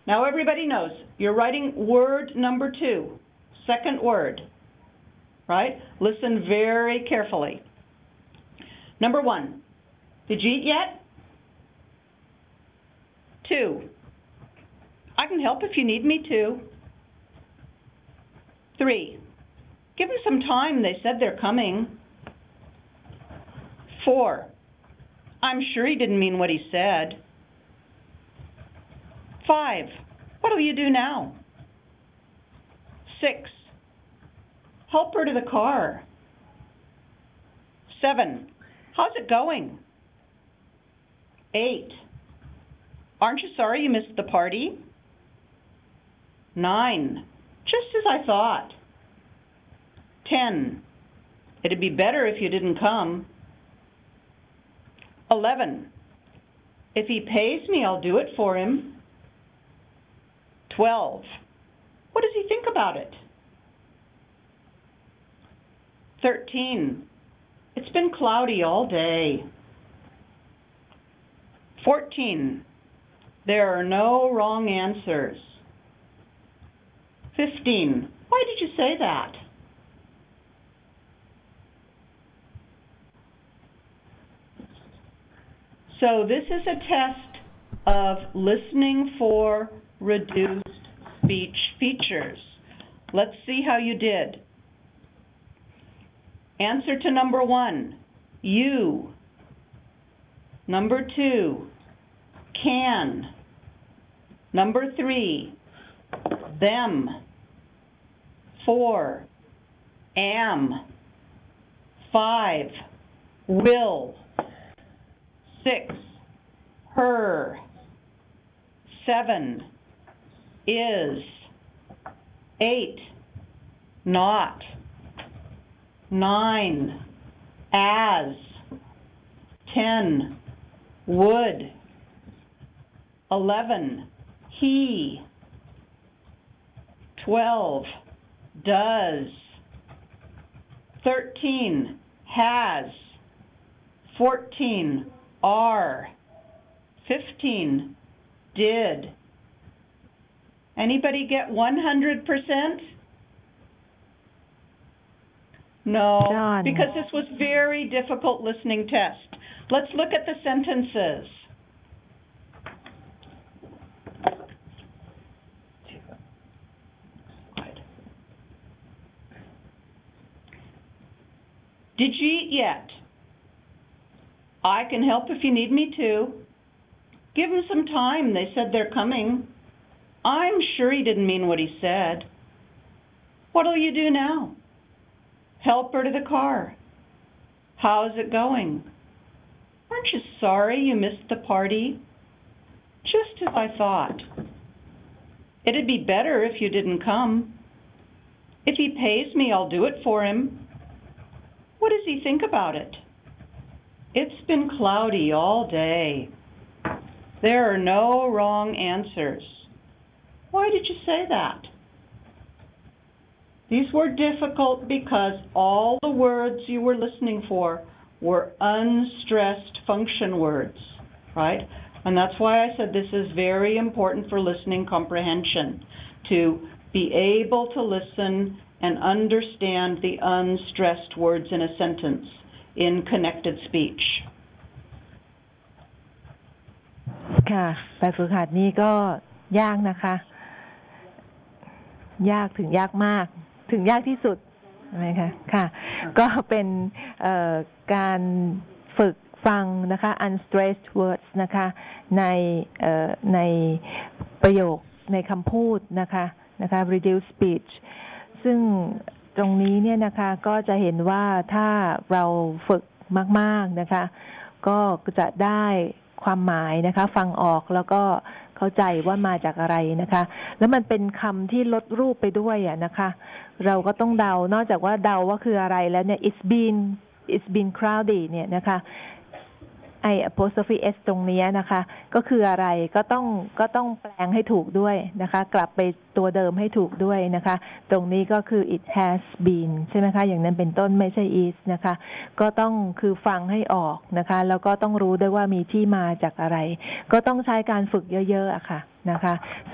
Now everybody knows you're writing word number 2, second word, right? Listen very carefully. Number 1, did you eat yet? 2, I can help if you need me to. 3, give them some time, they said they're coming. 4, I'm sure he didn't mean what he said. 5, what'll you do now? 6, help her to the car. 7, how's it going? 8, aren't you sorry you missed the party? 9, just as I thought. 10, it'd be better if you didn't come. 11, if he pays me, I'll do it for him. 12, what does he think about it? 13, it's been cloudy all day. 14, there are no wrong answers. 15, why did you say that? So this is a test of listening for reduced speech features. Let's see how you did. Answer to number 1, you. Number 2, can. Number 3, them. 4, am. 5, will. 6, her. 7, is. 8, not. 9, as. 10, would. 11, he. 12, does. 13, has. 14, are. 15, did. Anybody get 100%? No, Done. because this was very difficult listening test. Let's look at the sentences. Did you eat yet? I can help if you need me to. Give them some time, they said they're coming. I'm sure he didn't mean what he said. What'll you do now? Help her to the car. How's it going? Aren't you sorry you missed the party? Just as I thought. It'd be better if you didn't come. If he pays me, I'll do it for him. What does he think about it? It's been cloudy all day. There are no wrong answers. Why did you say that? These were difficult because all the words you were listening for were unstressed function words, right? And that's why I said this is very important for listening comprehension, to be able to listen and understand the unstressed words in a sentence in connected speech. ค่ะแบบฝึกหัดนี้ก็ยากนะคะ ยากถึงยากมากถึงยากที่สุดใช่ไหมคะค่ะก็เป็นการฝึกฟังนะคะ unstressed words นะคะในประโยคในคำพูดนะคะ reduced speech ซึ่งตรงนี้เนี่ยนะคะก็จะเห็นว่าถ้าเราฝึกมากๆนะคะก็จะได้ความหมายนะคะฟังออกแล้วก็เข้าใจว่ามาจากอะไรนะคะแล้วมันเป็นคำที่ลดรูปไปด้วยนะคะเราก็ต้องเดานอกจากว่าเดาว่าคืออะไรแล้วเนี่ย it's been cloudy เนี่ยนะคะ I apostrophe s ตรงนี้นะคะก็คืออะไรก็ต้องแปลงให้ถูกด้วยนะคะกลับไปตัวเดิมให้ถูกด้วยนะคะตรงนี้ก็คือ it has been ใช่ไหมคะอย่างนั้นเป็นต้นไม่ใช่ is นะคะก็ต้องคือฟังให้ออกนะคะแล้วก็ต้องรู้ด้วยว่ามีที่มาจากอะไรก็ต้องใช้การฝึกเยอะๆอะค่ะนะคะ